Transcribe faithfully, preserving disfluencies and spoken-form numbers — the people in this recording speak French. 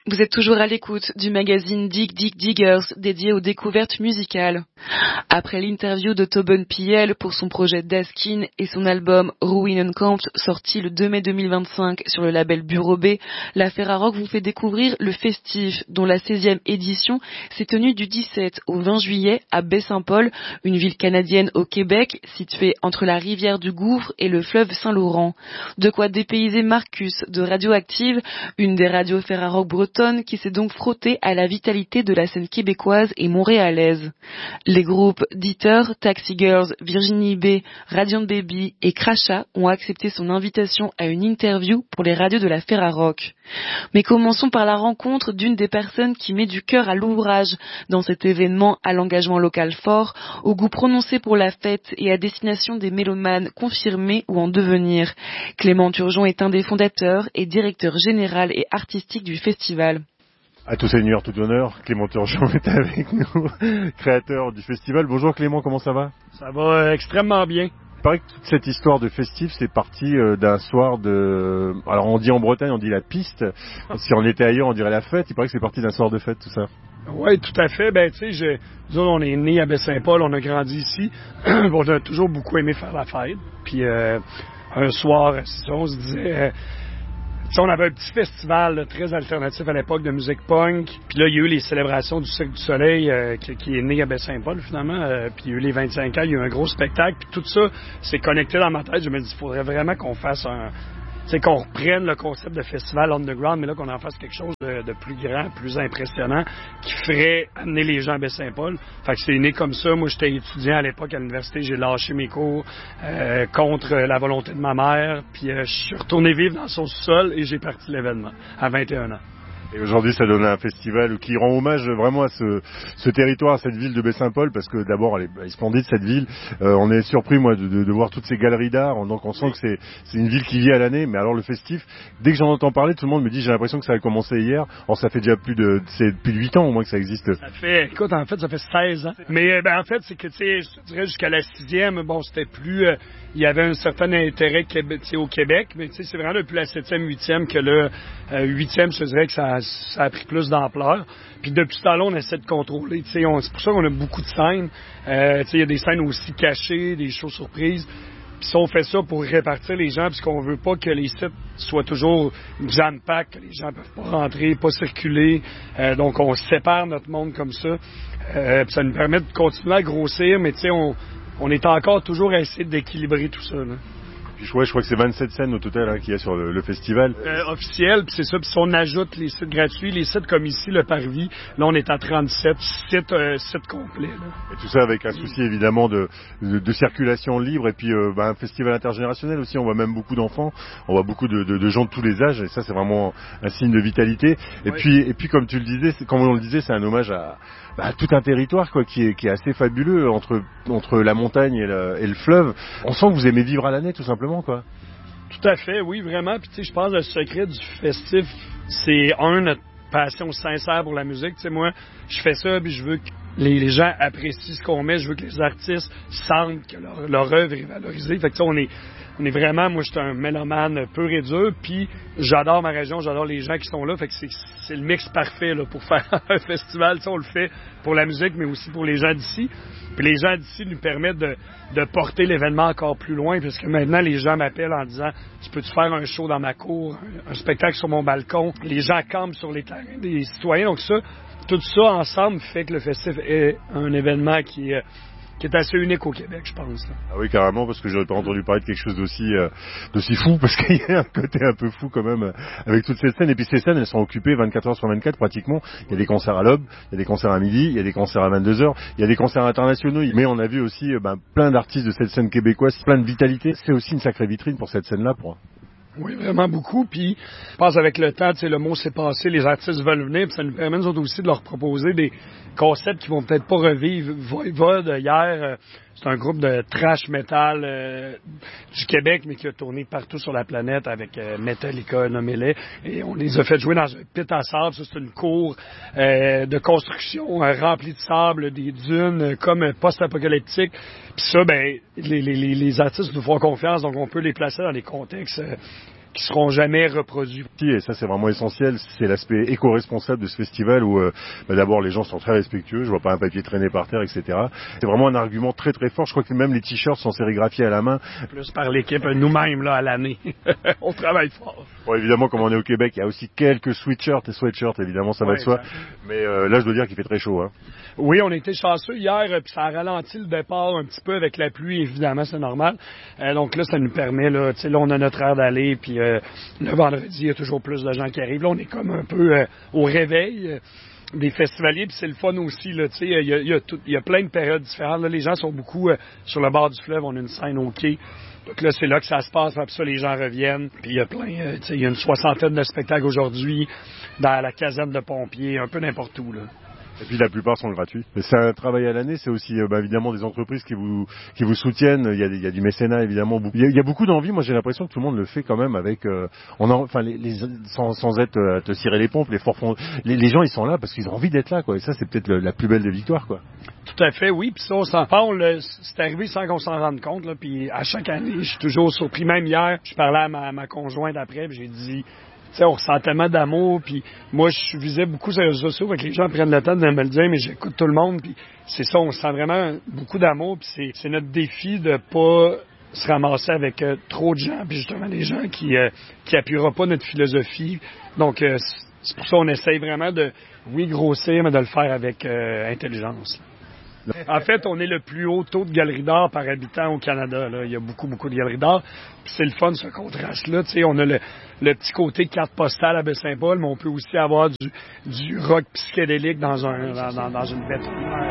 Vous êtes toujours à l'écoute du magazine Dig Dig Diggers dédié aux découvertes musicales. Après l'interview de Tobin P L pour son projet Daskin et son album Ruinenkampf sorti le deux mai deux mille vingt-cinq sur le label Bureau B, la Ferrarock vous fait découvrir le Festif dont la seizième édition s'est tenue du dix-sept au vingt juillet à Baie-Saint-Paul, une ville canadienne au Québec située entre la rivière du Gouffre et le fleuve Saint-Laurent. De quoi dépayser Marcus de Radioactive, une des radios Ferrarock bretonnes qui s'est donc frottée à la vitalité de la scène québécoise et montréalaise. Les groupes Dieter, Taxi Girls, Virginie B, Radiant Baby et Crachat ont accepté son invitation à une interview pour les radios de la Ferrarock. Mais commençons par la rencontre d'une des personnes qui met du cœur à l'ouvrage dans cet événement à l'engagement local fort, au goût prononcé pour la fête et à destination des mélomanes confirmés ou en devenir. Clément Turgeon est un des fondateurs et directeur général et artistique du festival. À tout seigneur, tout honneur, Clément Turgeon est avec nous, créateur du festival. Bonjour Clément, comment ça va? Ça va euh, extrêmement bien. Il paraît que toute cette histoire de festif, c'est parti euh, d'un soir de... Alors on dit en Bretagne, on dit la piste. Si on était ailleurs, on dirait la fête. Il paraît que c'est parti d'un soir de fête, tout ça. Oui, tout à fait. Ben, tu sais, je... nous autres, on est nés à Baie-Saint-Paul, on a grandi ici. On a toujours beaucoup aimé faire la fête. Puis euh, un soir, ça, on se disait... Euh, T'sais, on avait un petit festival là, très alternatif à l'époque de musique punk. Puis là, il y a eu les célébrations du Cirque du Soleil euh, qui, qui est né à Baie-Saint-Paul finalement. Euh, puis il y a eu les vingt-cinq ans, il y a eu un gros spectacle. Puis tout ça s'est connecté dans ma tête. Je me dis, il faudrait vraiment qu'on fasse un... C'est qu'on reprenne le concept de festival underground, mais là qu'on en fasse quelque chose de, de plus grand, plus impressionnant, qui ferait amener les gens à Baie-Saint-Paul. Fait que c'est né comme ça. Moi, j'étais étudiant à l'époque à l'université, j'ai lâché mes cours euh, contre la volonté de ma mère, puis euh, je suis retourné vivre dans son sous-sol et j'ai parti l'événement à vingt et un ans. Et aujourd'hui, ça donne un festival qui rend hommage vraiment à ce, ce territoire, à cette ville de Baie-Saint-Paul, parce que d'abord, elle est, elle est splendide, cette ville. Euh, on est surpris, moi, de, de, de voir toutes ces galeries d'art. Donc, on sent que c'est, c'est une ville qui vit à l'année. Mais alors, le festif, dès que j'en entends parler, tout le monde me dit, j'ai l'impression que ça a commencé hier. Or, ça fait déjà plus de, c'est depuis huit ans, au moins, que ça existe. Ça fait, écoute, en fait, ça fait seize ans. Mais, ben, en fait, c'est que, tu sais, je te dirais jusqu'à la sixième, bon, c'était plus, euh, il y avait un certain intérêt au Québec, mais tu sais, c'est vraiment depuis la septième, huitième que le euh, huitième, je te dirais que ça, ça a pris plus d'ampleur. Puis depuis ce temps-là, on essaie de contrôler. Tu sais, on, c'est pour ça qu'on a beaucoup de scènes. Euh, tu sais, il y a des scènes aussi cachées, des shows surprises. Puis ça, on fait ça pour répartir les gens, puisqu'on veut pas que les sites soient toujours jam-pack, que les gens peuvent pas rentrer, pas circuler. Euh, donc, on sépare notre monde comme ça. Euh, puis ça nous permet de continuer à grossir, mais tu sais, on, on est encore toujours à essayer d'équilibrer tout ça, là. Puis ouais, je crois que c'est vingt-sept scènes au total hein, qu'il y a sur le, le festival. Euh, officiel, puis c'est ça. Puis si on ajoute les sites gratuits, les sites comme ici, le Parvis, là on est à trente-sept sites, euh, sites complets. Là. Et tout ça avec un souci évidemment de, de, de circulation libre et puis euh, bah, un festival intergénérationnel aussi. On voit même beaucoup d'enfants, on voit beaucoup de, de, de gens de tous les âges et ça c'est vraiment un signe de vitalité. Et ouais. puis et puis comme tu le disais, c'est, comme on le disait, c'est un hommage à Bah, tout un territoire quoi qui est qui est assez fabuleux entre entre la montagne et le, et le fleuve. On sent que vous aimez vivre à l'année tout simplement quoi. Tout à fait, oui vraiment. Puis tu sais, je pense que le secret du festif, c'est un notre passion sincère pour la musique. Tu sais moi, je fais ça puis je veux que les, les gens apprécient ce qu'on met. Je veux que les artistes sentent que leur, leur œuvre est valorisée. Fait que tu sais, on est On est vraiment, moi, je suis un mélomane pur et dur, puis j'adore ma région, j'adore les gens qui sont là, fait que c'est, c'est le mix parfait là, pour faire un festival. Ça, on le fait pour la musique, mais aussi pour les gens d'ici. Puis les gens d'ici nous permettent de, de porter l'événement encore plus loin, puisque maintenant, les gens m'appellent en disant « Tu peux-tu faire un show dans ma cour, un, un spectacle sur mon balcon? » Les gens campent sur les terrains des citoyens, donc ça, tout ça ensemble fait que le festival est un événement qui est... qui est assez unique au Québec, je pense. Là. Ah oui, carrément, parce que j'aurais pas entendu parler de quelque chose d'aussi euh, d'aussi fou, parce qu'il y a un côté un peu fou quand même euh, avec toutes ces scènes. Et puis ces scènes, elles sont occupées vingt-quatre heures sur vingt-quatre pratiquement. Il y a des concerts à l'aube, il y a des concerts à midi, il y a des concerts à vingt-deux heures, il y a des concerts internationaux. Mais on a vu aussi euh, ben, plein d'artistes de cette scène québécoise, plein de vitalité. C'est aussi une sacrée vitrine pour cette scène-là, pour. Oui, vraiment beaucoup. Puis, je pense avec le temps, tu sais, le mot s'est passé, les artistes veulent venir, puis ça nous permet, nous autres aussi, de leur proposer des concepts qui vont peut-être pas revivre. Voivode, hier, euh, c'est un groupe de trash metal euh, du Québec, mais qui a tourné partout sur la planète avec euh, Metallica, nommez-les. Et on les a fait jouer dans un pit à sable. Ça, c'est une cour euh, de construction euh, remplie de sable, des dunes, euh, comme euh, post-apocalyptique. Puis ça, ben, les, les, les artistes nous font confiance, donc on peut les placer dans des contextes... Euh, qui seront jamais reproduits. Et ça, c'est vraiment essentiel, c'est l'aspect éco-responsable de ce festival où euh, bah, d'abord les gens sont très respectueux, je vois pas un papier traîner par terre, et cetera. C'est vraiment un argument très très fort. Je crois que même les t-shirts sont sérigraphiés à la main. Plus par l'équipe nous-mêmes là à l'année. On travaille fort. Bon, évidemment, comme on est au Québec, il y a aussi quelques sweatshirts et sweatshirts, évidemment, ça va ouais, de soi. Exactement. Mais euh, là, je dois dire qu'il fait très chaud. Hein. Oui, on a été chanceux hier, puis ça a ralenti le départ un petit peu avec la pluie, évidemment, c'est normal. Euh, donc là, ça nous permet, là, tu sais, là, on a notre heure d'aller, puis euh, le vendredi, il y a toujours plus de gens qui arrivent. Là, on est comme un peu euh, au réveil euh, des festivaliers, puis c'est le fun aussi, là, tu sais, il y a, il y a tout, il y a plein de périodes différentes. Là, les gens sont beaucoup euh, sur le bord du fleuve, on a une scène au quai. Donc là, c'est là que ça se passe, puis ça, les gens reviennent. Puis il y a plein, euh, tu sais, il y a une soixantaine de spectacles aujourd'hui dans la caserne de pompiers, un peu n'importe où, là. Et puis la plupart sont gratuits. C'est un travail à l'année, c'est aussi euh, bah, évidemment des entreprises qui vous qui vous soutiennent. Il y a, il y a du mécénat évidemment. Il y a, il y a beaucoup d'envie. Moi j'ai l'impression que tout le monde le fait quand même avec. Euh, on a, enfin les, les, sans, sans être à euh, te cirer les pompes, les forfonds. Les, les gens ils sont là parce qu'ils ont envie d'être là quoi. Et ça c'est peut-être le, la plus belle des victoires quoi. Tout à fait, oui. Puis ça, on s'en parle, c'est arrivé sans qu'on s'en rende compte. Là. Puis à chaque année, je suis toujours surpris. Même hier, je parlais à ma, ma conjointe après, puis j'ai dit. Tu sais, on ressent tellement d'amour, puis moi, je visais beaucoup sur les réseaux sociaux, fait que les gens prennent le temps de me le dire, mais j'écoute tout le monde, puis c'est ça, on sent vraiment beaucoup d'amour, puis c'est, c'est notre défi de pas se ramasser avec euh, trop de gens, puis justement des gens qui euh, qui appuieront pas notre philosophie. Donc, euh, c'est pour ça qu'on essaye vraiment de, oui, grossir, mais de le faire avec euh, intelligence. En fait, on est le plus haut taux de galeries d'art par habitant au Canada. Là. Il y a beaucoup, beaucoup de galeries d'art. Puis c'est le fun, ce contraste-là. Tu sais, on a le, le petit côté carte postale à Baie-Saint-Paul, mais on peut aussi avoir du, du rock psychédélique dans, un, dans, dans, dans une vitrine.